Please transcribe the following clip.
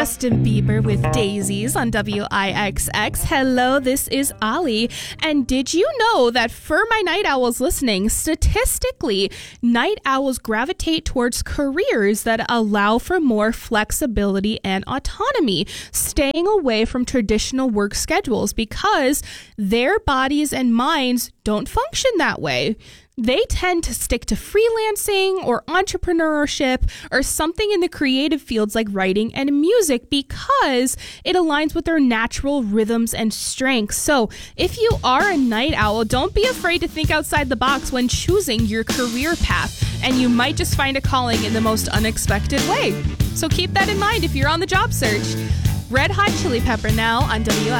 Justin Bieber with Daisies on WIXX. Hello, this is Ali. And did you know that for my night owls listening, statistically, night owls gravitate towards careers that allow for more flexibility and autonomy, staying away from traditional work schedules because their bodies and minds don't function that way. They tend to stick to freelancing or entrepreneurship or something in the creative fields like writing and music because it aligns with their natural rhythms and strengths. So if you are a night owl, don't be afraid to think outside the box when choosing your career path, and you might just find a calling in the most unexpected way. So keep that in mind if you're on the job search. Red Hot Chili Pepper now on WIXX.